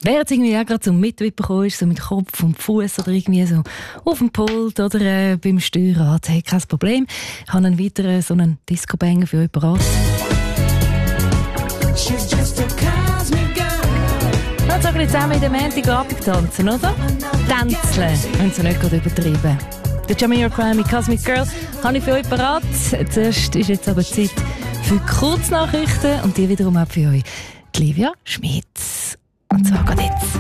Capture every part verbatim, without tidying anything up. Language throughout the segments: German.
Wer jetzt irgendwie auch gerade zum Mitbekommen ist, so mit Kopf und Fuß oder irgendwie so auf dem Pult oder äh, beim Steuerrad, hey, kein Problem. Ich habe einen weiteren so einen Disco-Banger für euch parat. Dann sagen wir jetzt auch mit dem Montagabend tanzen, oder? Tänzeln, wenn Sie nicht gerade übertrieben. Der Jamiroquai mit Cosmic Girl habe ich für euch parat. Zuerst ist jetzt aber Zeit für Kurznachrichten und die wiederum auch für euch die Livia Schmitz. Und zwar geht jetzt.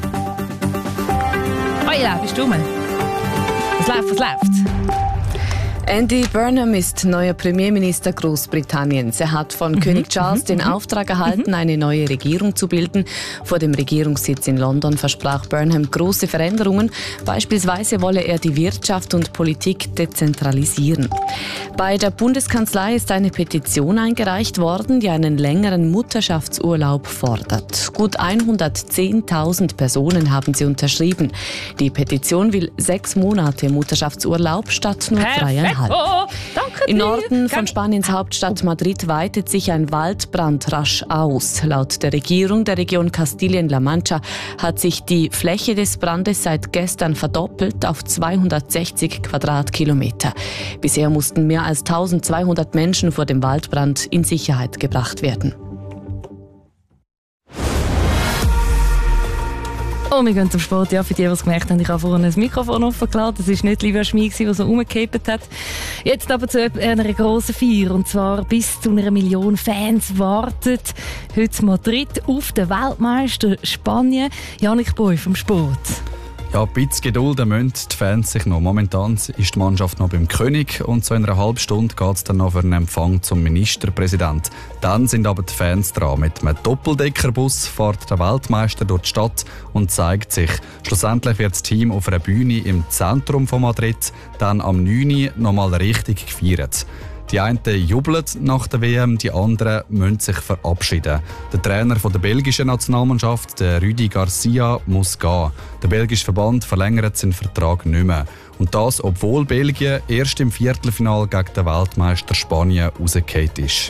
Oh ja, bist du mal? Was läuft, was läuft? Andy Burnham ist neuer Premierminister Großbritanniens. Er hat von mhm. König Charles mhm. den Auftrag erhalten, mhm. eine neue Regierung zu bilden. Vor dem Regierungssitz in London versprach Burnham große Veränderungen. Beispielsweise wolle er die Wirtschaft und Politik dezentralisieren. Bei der Bundeskanzlei ist eine Petition eingereicht worden, die einen längeren Mutterschaftsurlaub fordert. Gut hundertzehntausend Personen haben sie unterschrieben. Die Petition will sechs Monate Mutterschaftsurlaub statt nur dreieinhalb. Oh, danke Im Norden von Spaniens Hauptstadt Madrid weitet sich ein Waldbrand rasch aus. Laut der Regierung der Region Kastilien-La Mancha hat sich die Fläche des Brandes seit gestern verdoppelt auf zweihundertsechzig Quadratkilometer. Bisher mussten mehr als eintausendzweihundert Menschen vor dem Waldbrand in Sicherheit gebracht werden. Oh, wir gehen zum Sport. Ja, für die, die es gemerkt haben, ich habe vorhin ein Mikrofon offen gelassen. Das war nicht Livia Schmid, die so rumgekippt hat. Jetzt aber zu einer grossen Feier. Und zwar bis zu einer Million Fans wartet heute Madrid auf den Weltmeister Spanien. Janik Boy vom Sport. Ja, ein bisschen Geduld müssen die Fans sich noch. Momentan ist die Mannschaft noch beim König und so in einer halben Stunde geht es dann noch für einen Empfang zum Ministerpräsident. Dann sind aber die Fans dran. Mit einem Doppeldeckerbus fährt der Weltmeister durch die Stadt und zeigt sich. Schlussendlich wird das Team auf einer Bühne im Zentrum von Madrid dann am neun Uhr noch mal richtig gefeiert. Die einen jubeln nach der W M, die anderen müssen sich verabschieden. Der Trainer der belgischen Nationalmannschaft, der Rudi Garcia, muss gehen. Der belgische Verband verlängert seinen Vertrag nicht mehr. Und das, obwohl Belgien erst im Viertelfinale gegen den Weltmeister Spanien rausgefallen ist.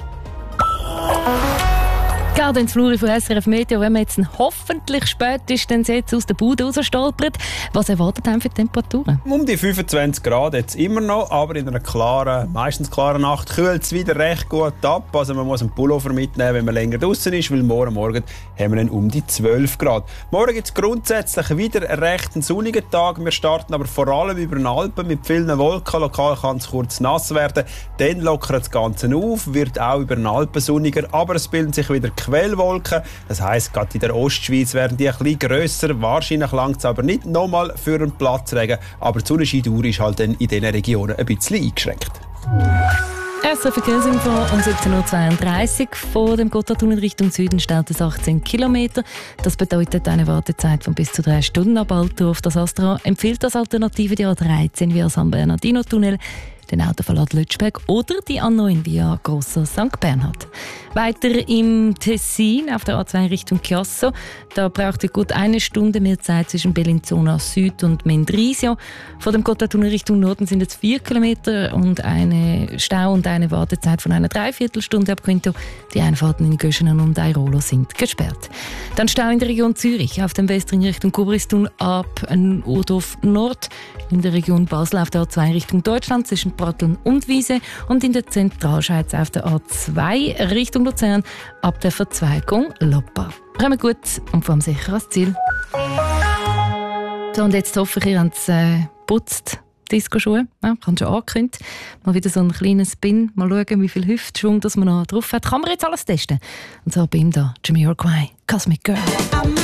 Gerade ins Fluri von S R F Meteo, wenn man jetzt hoffentlich spätestens jetzt aus der Bude rausstolpert. Was erwartet einem für die Temperaturen? Um die fünfundzwanzig Grad jetzt immer noch, aber in einer klaren, meistens klaren Nacht kühlt es wieder recht gut ab. Also man muss einen Pullover mitnehmen, wenn man länger draußen ist, weil morgen Morgen haben wir dann um die zwölf Grad. Morgen gibt es grundsätzlich wieder einen recht sonnigen Tag. Wir starten aber vor allem über den Alpen mit vielen Wolken. Lokal kann es kurz nass werden. Dann lockert das Ganze auf, wird auch über den Alpen sonniger, aber es bilden sich wieder Quellwolken. Das heisst, gerade in der Ostschweiz werden die ein bisschen grösser. Wahrscheinlich langt es aber nicht nochmal für einen Platzregen. Aber die Sonnenscheindauer ist halt dann in diesen Regionen ein bisschen eingeschränkt. Erster Verkehrsinfo um siebzehn Uhr zweiunddreißig. Von dem Gotthardtunnel Richtung Süden staut es achtzehn Kilometer. Das bedeutet eine Wartezeit von bis zu drei Stunden. Ab Altdorf. Das Astra empfiehlt als Alternative die A dreizehn via San Bernardino-Tunnel, den Autoverlad Lötschberg oder die A neun via Grosser Sankt Bernhard. Weiter im Tessin auf der A zwei Richtung Chiasso. Da braucht ihr gut eine Stunde mehr Zeit zwischen Bellinzona Süd und Mendrisio. Von dem Gotthardtunnel Richtung Norden sind es vier Kilometer und eine Stau und eine Wartezeit von einer Dreiviertelstunde ab Quinto. Die Einfahrten in Göschenen und Airolo sind gesperrt. Dann Stau in der Region Zürich auf dem Westring Richtung Kubristunnel ab Urdorf Nord. In der Region Basel auf der A zwei Richtung Deutschland zwischen Pratteln und Wiese und in der Zentralschweiz auf der A zwei Richtung Luzern ab der Verzweigung Loppa. Kommen gut und vom sicher ans Ziel. So, und jetzt hoffe ich, ihr habt es äh, putzt. Disco-Schuhe, ja, kann schon angekündigt. Mal wieder so einen kleinen Spin, mal schauen, wie viel Hüftschwung das man noch drauf hat. Kann man jetzt alles testen? Und so bei ihm da, Jamiroquai, Cosmic Girl.